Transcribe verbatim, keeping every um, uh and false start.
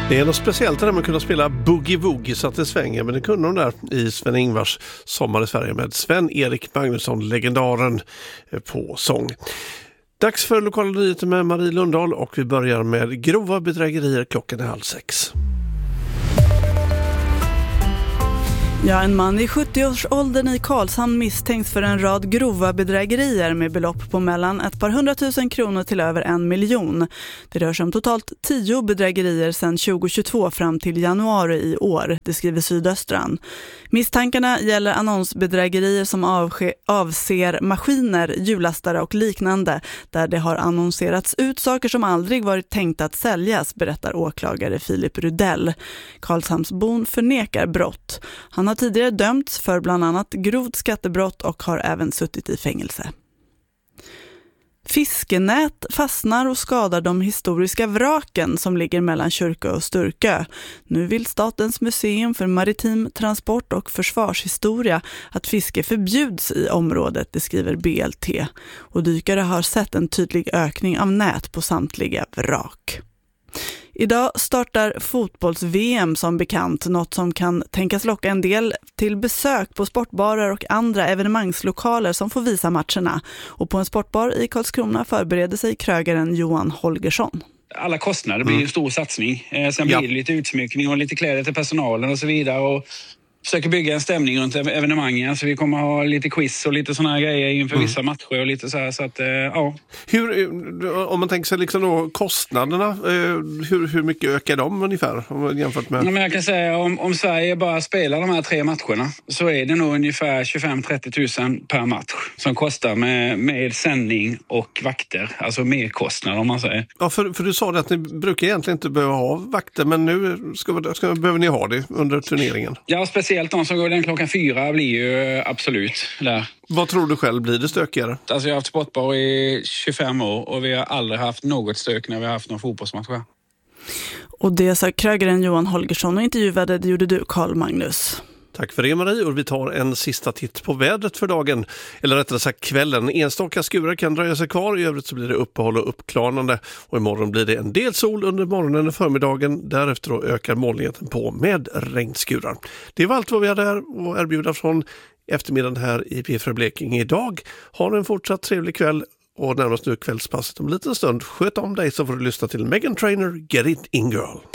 Det är något speciellt när man kunde spela boogie-woogie så att det svänger, men det kunde de där i Sven-Ingvars Sommar i Sverige med Sven-Erik Magnusson, legendaren på sång. Dags för lokala nyheter med Marie Lundahl och vi börjar med grova bedrägerier klockan är halv sex. Ja, en man i sjuttio-årsåldern i Karlshamn misstänks för en rad grova bedrägerier med belopp på mellan ett par hundratusen kronor till över en miljon. Det rör sig om totalt tio bedrägerier sedan tjugohundratjugotvå fram till januari i år, det skriver Sydöstran. Misstankarna gäller annonsbedrägerier som avske- avser maskiner, hjullastare och liknande, där det har annonserats ut saker som aldrig varit tänkt att säljas, berättar åklagare Filip Rudell. Karlshamnsbon förnekar brott. Han har tidigare dömts för bland annat grovt skattebrott och har även suttit i fängelse. Fiskenät fastnar och skadar de historiska vraken som ligger mellan Kyrkö och Sturkö. Nu vill Statens museum för maritim transport och försvarshistoria att fiske förbjuds i området, det skriver B L T. Och dykare har sett en tydlig ökning av nät på samtliga vrak. Idag startar fotbolls-V M som bekant, något som kan tänkas locka en del till besök på sportbarer och andra evenemangslokaler som får visa matcherna. Och på en sportbar i Karlskrona förbereder sig krögaren Johan Holgersson. Alla kostnader blir ju en stor satsning. Eh, sen ja. blir det lite utsmyckning och lite kläder till personalen och så vidare. Och försöker bygga en stämning runt evenemangen, så vi kommer ha lite quiz och lite såna här grejer inför mm. vissa matcher och lite så här, så att, eh, ja. Hur, om man tänker sig liksom då kostnaderna, eh, hur, hur mycket ökar de ungefär jämfört med? Ja, men jag kan säga om, om Sverige bara spelar de här tre matcherna så är det nog ungefär tjugofem till trettio tusen per match som kostar med, med sändning och vakter, alltså merkostnader om man säger. Ja, för, för du sa det att ni brukar egentligen inte behöva ha vakter, men nu ska, ska, behöver ni ha det under turneringen. Ja, speciellt de som går den klockan fyra blir ju absolut där. Vad tror du själv, blir det stökigare? Alltså jag har haft sportbar i tjugofem år och vi har aldrig haft något stök när vi har haft någon fotbollsmatch. Och det sa krögaren Johan Holgersson och intervjuade, det gjorde du, Carl Magnus. Tack för det, Marie, och vi tar en sista titt på vädret för dagen, eller rättare sagt kvällen. Enstaka skurar kan dröja sig kvar, i övrigt så blir det uppehåll och uppklarnande, och imorgon blir det en del sol under morgonen och förmiddagen, därefter då ökar molnigheten på med regnskurar. Det var allt vad vi hade här och erbjuda från eftermiddagen här i P fyra Blekinge idag. Ha en fortsatt trevlig kväll och närmast nu kvällspasset om en liten stund. Sköt om dig så får du lyssna till Meghan Trainor, Get It In Girl.